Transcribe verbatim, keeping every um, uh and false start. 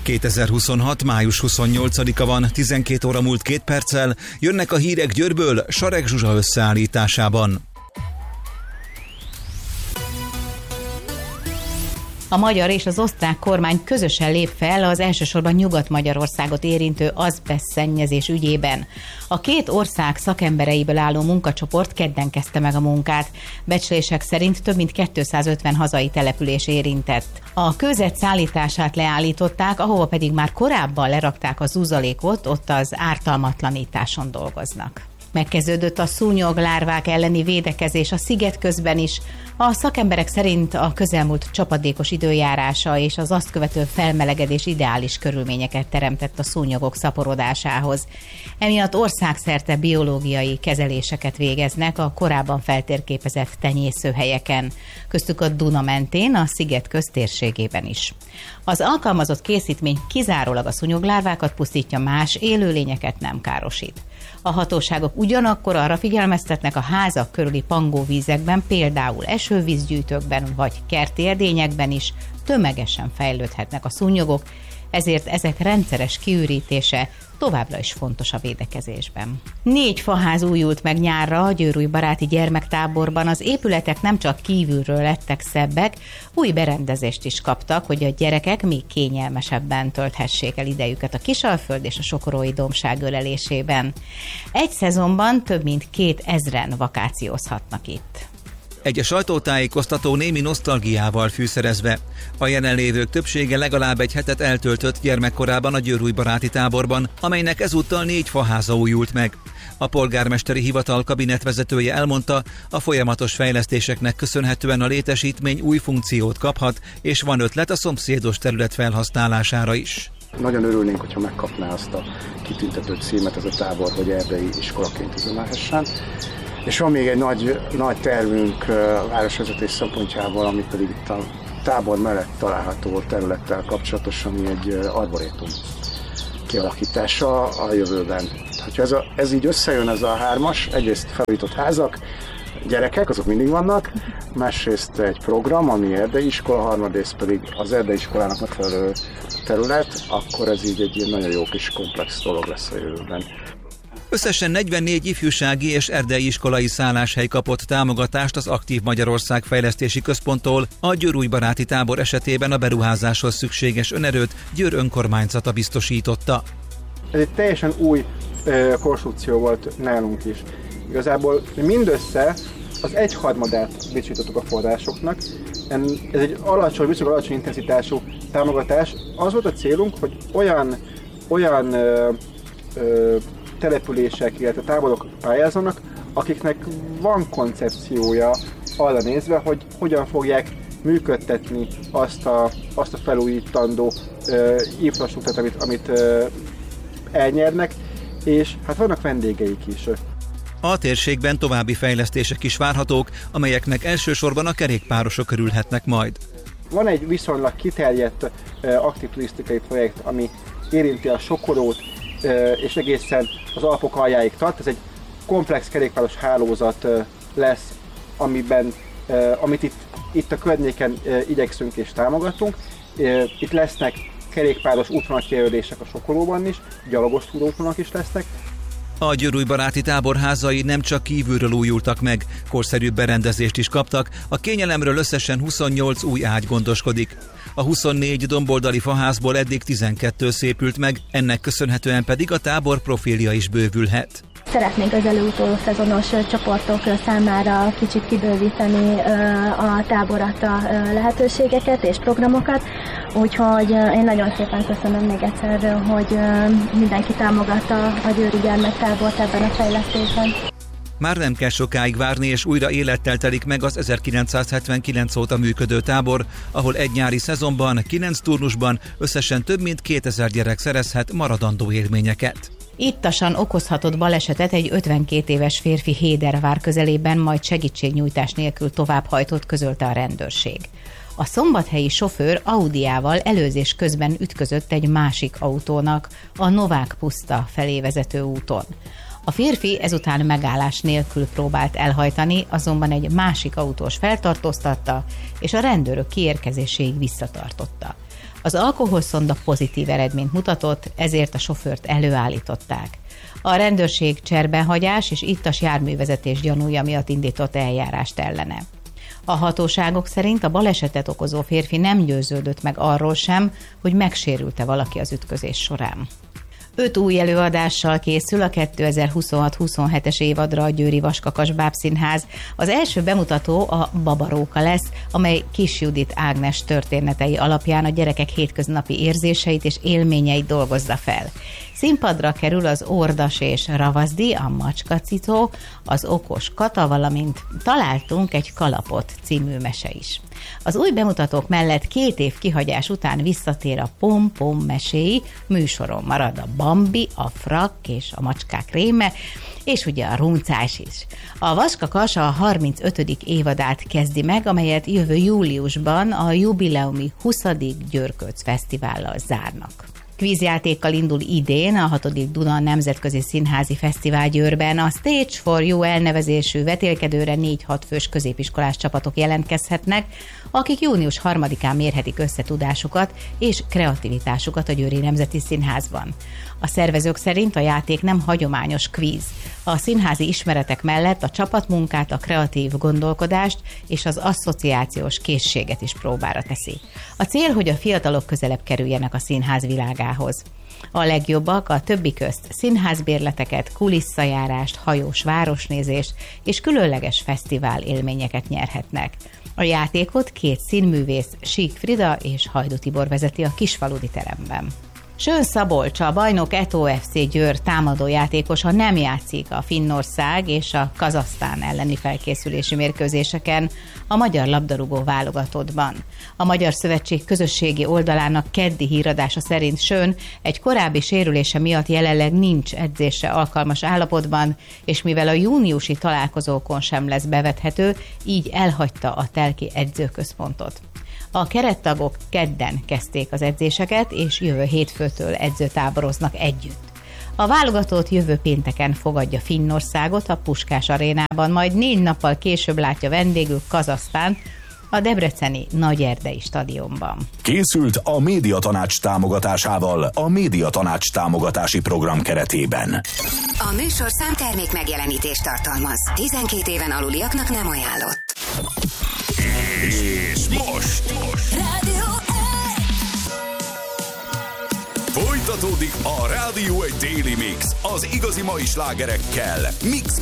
kétezer-huszonhat. május huszonnyolcadika van, tizenkét óra múlt két perccel, jönnek a hírek Győrből Sarek Zsuzsa összeállításában. A magyar és az osztrák kormány közösen lép fel az elsősorban Nyugat-Magyarországot érintő azbesztszennyezés ügyében. A két ország szakembereiből álló munkacsoport kedden kezdte meg a munkát. Becslések szerint több mint kétszázötven hazai település érintett. A kőzet szállítását leállították, ahova pedig már korábban lerakták a zuzalékot, ott az ártalmatlanításon dolgoznak. Megkezdődött a szúnyoglárvák elleni védekezés a sziget közben is. A szakemberek szerint a közelmúlt csapadékos időjárása és az azt követő felmelegedés ideális körülményeket teremtett a szúnyogok szaporodásához. Emiatt országszerte biológiai kezeléseket végeznek a korábban feltérképezett tenyészőhelyeken, köztük a Duna mentén, a sziget köztérségében is. Az alkalmazott készítmény kizárólag a szúnyoglárvákat pusztítja, más élőlényeket nem károsít. A hatóságok ugyanakkor arra figyelmeztetnek, a házak körüli pangóvízekben, például esővízgyűjtőkben vagy kerti edényekben is tömegesen fejlődhetnek a szúnyogok, ezért ezek rendszeres kiürítése továbbra is fontos a védekezésben. Négy faház újult meg nyárra a Győrúj baráti gyermektáborban. Az épületek nem csak kívülről lettek szebbek, új berendezést is kaptak, hogy a gyerekek még kényelmesebben tölthessék el idejüket a Kisalföld és a Sokorói dombság ölelésében. Egy szezonban több mint két ezren vakációzhatnak itt. Egy a sajtótájékoztató némi nosztalgiával fűszerezve. A jelenlévők többsége legalább egy hetet eltöltött gyermekkorában a Győrúj baráti táborban, amelynek ezúttal négy faháza újult meg. A polgármesteri hivatal kabinetvezetője elmondta, a folyamatos fejlesztéseknek köszönhetően a létesítmény új funkciót kaphat, és van ötlet a szomszédos terület felhasználására is. Nagyon örülnénk, hogyha megkapná azt a kitüntető címet ez a tábor, hogy erdei iskolaként üzemelhessen. És van még egy nagy, nagy tervünk a városvezetés szempontjából, ami pedig itt a tábor mellett található területtel kapcsolatos, ami egy arborétum kialakítása a jövőben. Ha ez, a, ez így összejön, ez a hármas, egyrészt felújított házak, gyerekek, azok mindig vannak, másrészt egy program, ami erdei iskola, harmadrészt pedig az erdei iskolának megfelelő terület, akkor ez így egy nagyon jó kis komplex dolog lesz a jövőben. Összesen negyvennégy ifjúsági és erdei iskolai szálláshely kapott támogatást az Aktív Magyarország Fejlesztési Központtól. A Győrúj baráti tábor esetében a beruházáshoz szükséges önerőt Győr önkormányzata biztosította. Ez egy teljesen új ö, konstrukció volt nálunk is. Igazából mindössze az egyharmadát biztosítottuk a forrásoknak. Ez egy alacsony, viszonylag alacsony intenzitású támogatás. Az volt a célunk, hogy olyan, olyan ö, ö, települések, illetve táborok pályázzanak, akiknek van koncepciója arra nézve, hogy hogyan fogják működtetni azt a, azt a felújítandó uh, infrastruktúrát, amit, amit uh, elnyernek, és hát vannak vendégeik is. A térségben további fejlesztések is várhatók, amelyeknek elsősorban a kerékpárosok örülhetnek majd. Van egy viszonylag kiterjedt uh, aktív turisztikai projekt, ami érinti a Sokorót, és egészen az Alpok aljáig tart. Ez egy komplex kerékpáros hálózat lesz, amiben, amit itt, itt a környéken igyekszünk és támogatunk. Itt lesznek kerékpáros útvonalkijelölések a Sokolóban is, gyalogos túróútvonalak is lesznek. A Győrúj baráti tábor házai nem csak kívülről újultak meg, korszerűbb berendezést is kaptak, a kényelemről összesen huszonnyolc új ágy gondoskodik. A huszonnégy domboldali faházból eddig tizenkettő szépült meg, ennek köszönhetően pedig a tábor profilja is bővülhet. Szeretnénk az előutoló szezonos csoportok számára kicsit kibővíteni a táborata lehetőségeket és programokat, úgyhogy én nagyon szépen köszönöm még egyszer, hogy mindenki támogatta a győri gyermektábort ebben a fejlesztésben. Már nem kell sokáig várni, és újra élettel telik meg az ezerkilencszázhetvenkilenc óta működő tábor, ahol egy nyári szezonban, kilenc turnusban összesen több mint kétezer gyerek szerezhet maradandó élményeket. Ittasan okozhatott balesetet egy ötvenkét éves férfi Hédervár közelében, majd segítségnyújtás nélkül továbbhajtott, közölte a rendőrség. A szombathelyi sofőr Audiával előzés közben ütközött egy másik autónak a Novák puszta felé vezető úton. A férfi ezután megállás nélkül próbált elhajtani, azonban egy másik autós feltartóztatta, és a rendőrök kiérkezéséig visszatartotta. Az alkoholszonda pozitív eredményt mutatott, ezért a sofőrt előállították. A rendőrség cserbenhagyás és ittas járművezetés gyanúja miatt indított eljárást ellene. A hatóságok szerint a balesetet okozó férfi nem győződött meg arról sem, hogy megsérült-e valaki az ütközés során. Öt új előadással készül a kétezer-huszonhat-huszonhetes évadra a Győri Vaskakas Bábszínház. Az első bemutató a Babaróka lesz, amely Kis Judit Ágnes történetei alapján a gyerekek hétköznapi érzéseit és élményeit dolgozza fel. Színpadra kerül az Ordas és Ravaszdi, a Macskacicó, az Okos Kata, valamint Találtunk egy kalapot című mese is. Az új bemutatók mellett két év kihagyás után visszatér a Pom-Pom meséi, műsoron marad a Bambi, a Frakk és a Macskák réme, és ugye a Runcás is. A Vaskakas a harmincötödik évadát kezdi meg, amelyet jövő júliusban a jubileumi huszadik Győrköc Fesztivállal zárnak. Kvízjátékkal indul idén a hatodik Duna Nemzetközi Színházi Fesztivál Győrben. A Stage for You elnevezésű vetélkedőre négy-hat fős középiskolás csapatok jelentkezhetnek, akik június harmadikán mérhetik összetudásukat és kreativitásukat a Győri Nemzeti Színházban. A szervezők szerint a játék nem hagyományos kvíz. A színházi ismeretek mellett a csapatmunkát, a kreatív gondolkodást és az asszociációs készséget is próbára teszi. A cél, hogy a fiatalok közelebb kerüljenek a színház világához. A legjobbak a többi közt színházbérleteket, kulisszajárást, hajós városnézést és különleges fesztivál élményeket nyerhetnek. A játékot két színművész, Sík Frida és Hajdú Tibor vezeti a Kisfaludi teremben. Sőn Szabolcs, a bajnok Eto ef cé Győr támadójátékosa nem játszik a Finnország és a Kazahsztán elleni felkészülési mérkőzéseken a magyar labdarúgó válogatottban. A Magyar Szövetség közösségi oldalának keddi híradása szerint Sőn egy korábbi sérülése miatt jelenleg nincs edzésre alkalmas állapotban, és mivel a júniusi találkozókon sem lesz bevethető, így elhagyta a telki edzőközpontot. A kerettagok kedden kezdték az edzéseket, és jövő hétfőtől edzőtáboroznak együtt. A válogatott jövő pénteken fogadja Finnországot a Puskás arénában, majd négy nappal később látja vendégül Kazahsztánt a debreceni Nagyerdei stadionban. Készült a Médiatanács támogatásával a Médiatanács támogatási program keretében. A műsorszám termék megjelenítést tartalmaz. tizenkét éven aluliaknak nem ajánlott. És most Rádió folytatódik a Rádió egy Daily Mix az igazi mai slágerekkel. Mix